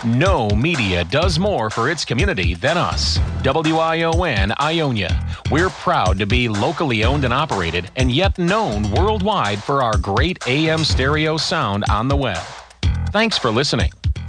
No media does more for its community than us. WION Ionia. We're proud to be locally owned and operated, and yet known worldwide for our great AM stereo sound on the web. Thanks for listening.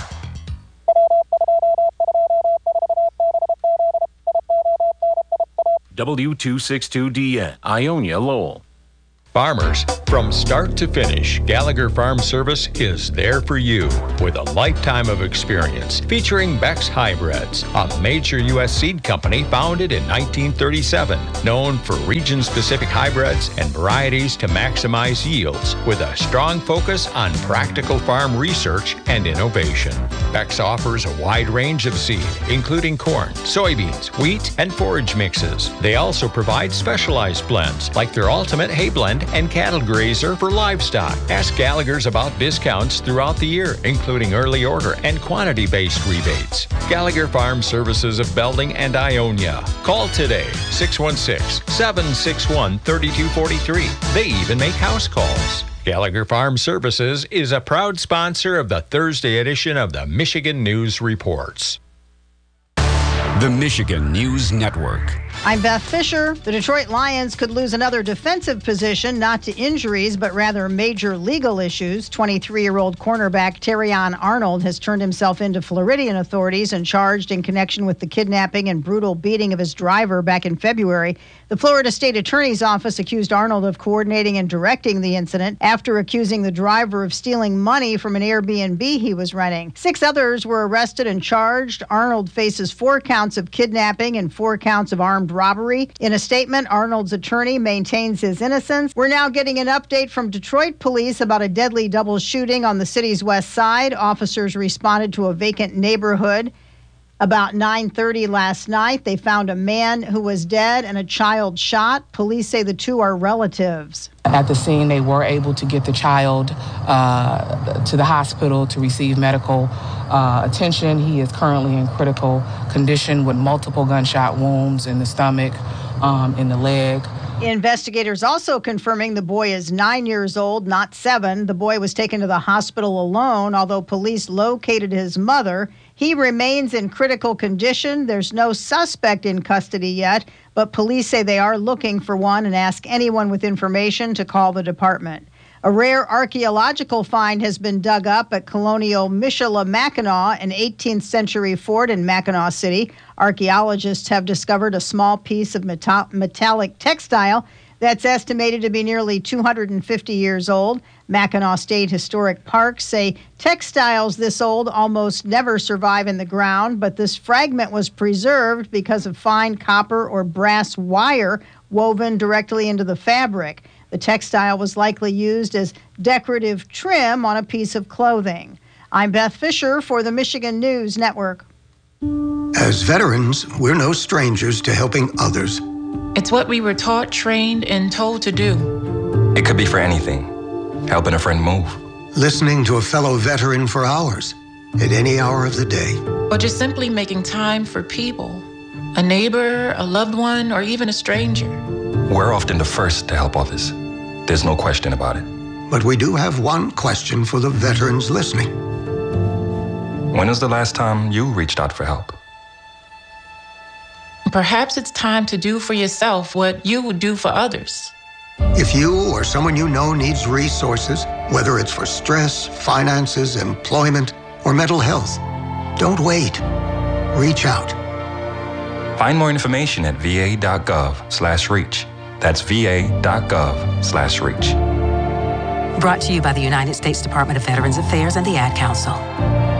W262DN, Ionia, Lowell. Farmers, from start to finish, Gallagher Farm Service is there for you with a lifetime of experience featuring Beck's Hybrids, a major U.S. seed company founded in 1937, known for region-specific hybrids and varieties to maximize yields with a strong focus on practical farm research and innovation. Beck's offers a wide range of seed, including corn, soybeans, wheat, and forage mixes. They also provide specialized blends like their Ultimate Hay Blend and Cattle Grazer for livestock. Ask Gallagher's about discounts throughout the year, including early order and quantity-based rebates. Gallagher Farm Services of Belding and Ionia. Call today, 616-761-3243. They even make house calls. Gallagher Farm Services is a proud sponsor of the Thursday edition of the Michigan News Reports. The Michigan News Network. I'm Beth Fisher. The Detroit Lions could lose another defensive position, not to injuries, but rather major legal issues. 23-year-old cornerback Terrion Arnold has turned himself into Floridian authorities and charged in connection with the kidnapping and brutal beating of his driver back in February. The Florida State Attorney's Office accused Arnold of coordinating and directing the incident after accusing the driver of stealing money from an Airbnb he was renting. 6 others were arrested and charged. Arnold faces 4 counts of kidnapping and 4 counts of armed robbery. In a statement, Arnold's attorney maintains his innocence. We're now getting an update from Detroit police about a deadly double shooting on the city's west side. Officers responded to a vacant neighborhood about 9:30 last night. They found a man who was dead and a child shot. Police say the 2 are relatives. At the scene, they were able to get the child to the hospital to receive medical attention. He is currently in critical condition with multiple gunshot wounds in the stomach, in the leg. Investigators also confirming the boy is 9 years old, not 7. The boy was taken to the hospital alone, although police located his mother. He remains in critical condition. There's no suspect in custody yet, but police say they are looking for one and ask anyone with information to call the department. A rare archaeological find has been dug up at Colonial Michilimackinac, an 18th century fort in Mackinac City. Archaeologists have discovered a small piece of metallic textile that's estimated to be nearly 250 years old. Mackinac State Historic Parks say textiles this old almost never survive in the ground, but this fragment was preserved because of fine copper or brass wire woven directly into the fabric. The textile was likely used as decorative trim on a piece of clothing. I'm Beth Fisher for the Michigan News Network. As veterans, we're no strangers to helping others. It's what we were taught, trained, and told to do. It could be for anything. Helping a friend move. Listening to a fellow veteran for hours, at any hour of the day. Or just simply making time for people. A neighbor, a loved one, or even a stranger. We're often the first to help others. There's no question about it. But we do have one question for the veterans listening. When was the last time you reached out for help? Perhaps it's time to do for yourself what you would do for others. If you or someone you know needs resources, whether it's for stress, finances, employment, or mental health, don't wait. Reach out. Find more information at va.gov/reach. That's va.gov/reach. Brought to you by the United States Department of Veterans Affairs and the Ad Council.